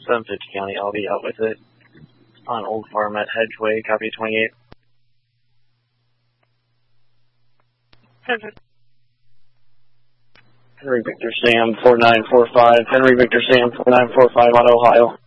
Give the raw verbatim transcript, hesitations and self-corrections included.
seven fifty County, I'll be out with it. On Old Farm at Hedgeway, copy twenty-eight. Henry Victor Sam four nine four five, Henry Victor Sam four nine four five on Ohio.